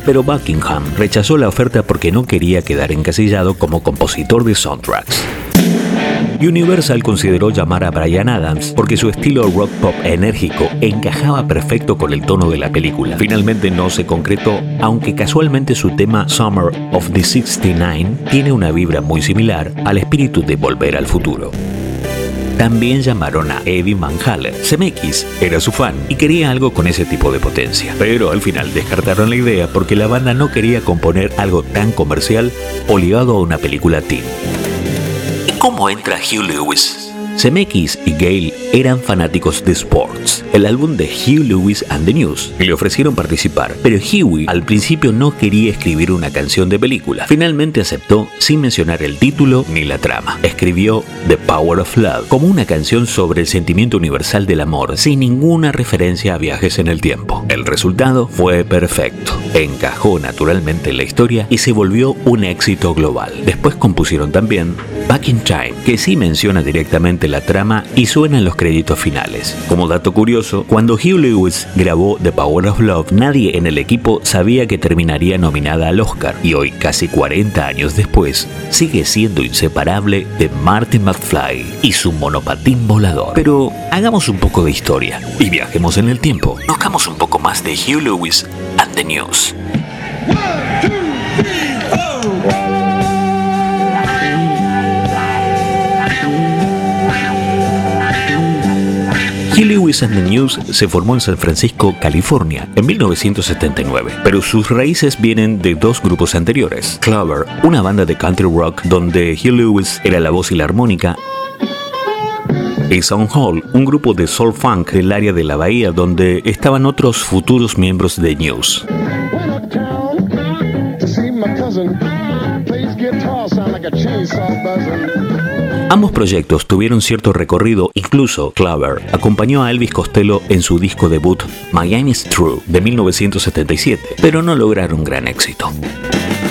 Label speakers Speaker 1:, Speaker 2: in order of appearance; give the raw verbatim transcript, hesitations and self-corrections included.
Speaker 1: pero Buckingham rechazó la oferta porque no quería quedar encasillado como compositor de soundtracks. Universal consideró llamar a Bryan Adams porque su estilo rock pop enérgico encajaba perfecto con el tono de la película. Finalmente no se concretó, aunque casualmente su tema Summer of the sesenta y nueve tiene una vibra muy similar al espíritu de Volver al Futuro. También llamaron a Eddie Van Halen. Zemeckis era su fan y quería algo con ese tipo de potencia, pero al final descartaron la idea porque la banda no quería componer algo tan comercial o ligado a una película teen. ¿Y cómo entra Hugh Lewis? Zemeckis y Gale eran fanáticos de Sports, el álbum de Hugh Lewis and the News, y le ofrecieron participar, pero Huey al principio no quería escribir una canción de película. Finalmente aceptó sin mencionar el título ni la trama. Escribió The Power of Love como una canción sobre el sentimiento universal del amor, sin ninguna referencia a viajes en el tiempo. El resultado fue perfecto, encajó naturalmente en la historia y se volvió un éxito global. Después compusieron también Back in Time, que sí menciona directamente la trama y suena en los créditos finales. Como dato curioso, cuando Hugh Lewis grabó The Power of Love, nadie en el equipo sabía que terminaría nominada al Oscar, y hoy, casi cuarenta años después, sigue siendo inseparable de Marty McFly y su monopatín volador. Pero hagamos un poco de historia y viajemos en el tiempo. Conozcamos un poco más de Hugh Lewis and the News. One, two, three, four. Hugh Lewis and the News se formó en San Francisco, California, en mil novecientos setenta y nueve, pero sus raíces vienen de dos grupos anteriores. Clover, una banda de country rock donde Hugh Lewis era la voz y la armónica, y Sound Hall, un grupo de soul funk del área de la bahía donde estaban otros futuros miembros de News. Ambos proyectos tuvieron cierto recorrido, incluso Clover acompañó a Elvis Costello en su disco debut Miami's True de mil novecientos setenta y siete, pero no lograron gran éxito.